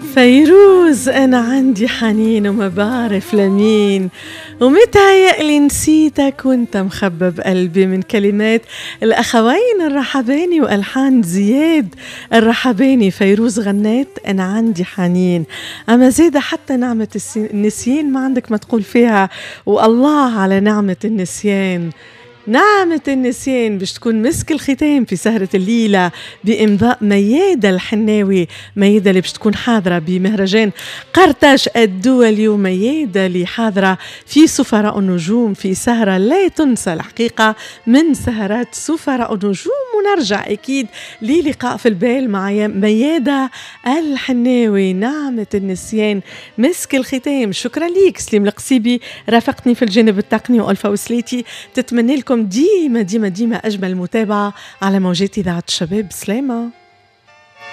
فيروز أنا عندي حنين وما بعرف لمين، ومتهيألي نسيتك وانت مخبى بقلبي، من كلمات الأخوين الرحباني وألحان زياد الرحباني. فيروز غنت أنا عندي حنين، أما زيادة حتى نعمة النسيان ما عندك ما تقول فيها، والله على نعمة النسيان. نعمة النسيان باش تكون مسك الختام في سهرة الليلة بإمضاء ميادة الحناوي. ميادة اللي باش تكون حاضرة بمهرجان قرطاج الدولي، وميادة اللي حاضرة في سفراء النجوم في سهرة لا تنسى الحقيقة من سهرات سفراء النجوم. ونرجع أكيد للقاء في البال مع ميادة الحناوي. نعمة النسيان مسك الختام. شكرا ليك سليم القصيبي، رافقتني في الجانب التقني، وألفا وسليتي تتمنى لكم ديما أجمل متابعة على موجات إذاعة الشباب. سلامة.